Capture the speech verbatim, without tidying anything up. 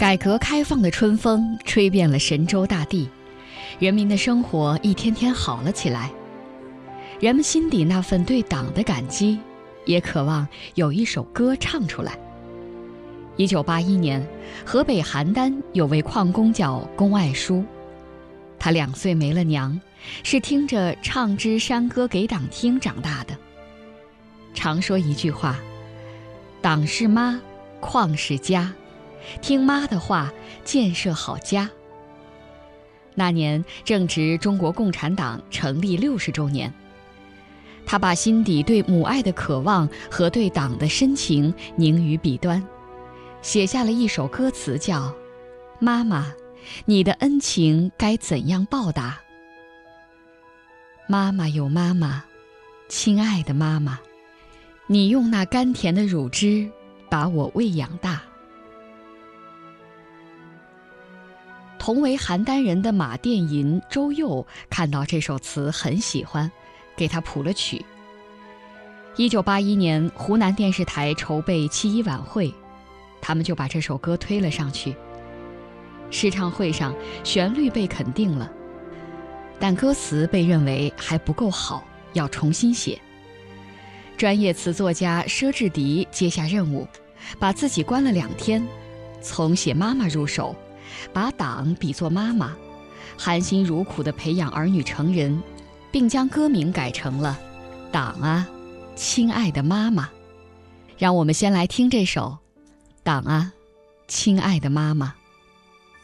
改革开放的春风吹遍了神州大地，人民的生活一天天好了起来。人们心底那份对党的感激，也渴望有一首歌唱出来。一九八一年，河北邯郸有位矿工叫龚爱书，他两岁没了娘，是听着唱支山歌给党听长大的。常说一句话：党是妈，矿是家，听妈的话，建设好家。那年正值中国共产党成立六十周年，他把心底对母爱的渴望和对党的深情凝于笔端，写下了一首歌词，叫《妈妈，你的恩情该怎样报答》。妈妈有妈妈，亲爱的妈妈，你用那甘甜的乳汁把我喂养大。同为邯郸人的马殿吟、周佑看到这首词很喜欢，给他谱了曲。一九八一年，湖南电视台筹备七一晚会，他们就把这首歌推了上去。试唱会上，旋律被肯定了，但歌词被认为还不够好，要重新写。专业词作家佘志迪接下任务，把自己关了两天，从写妈妈入手，把党比作妈妈，含辛茹苦地培养儿女成人，并将歌名改成了《党啊，亲爱的妈妈》。让我们先来听这首《党啊，亲爱的妈妈》。